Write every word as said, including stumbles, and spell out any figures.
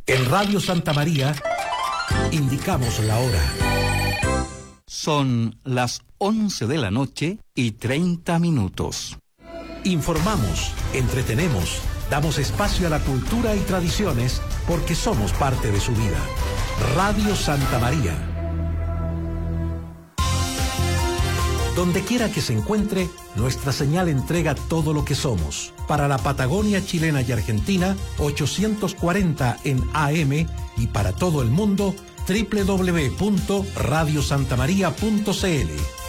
En Radio Santa María, indicamos la hora. Son las once de la noche y treinta minutos. Informamos, entretenemos, damos espacio a la cultura y tradiciones porque somos parte de su vida. Radio Santa María. Donde quiera que se encuentre, nuestra señal entrega todo lo que somos. Para la Patagonia chilena y argentina, ochocientos cuarenta en A M y para todo el mundo, doble u doble u doble u punto radio santa maría punto c l.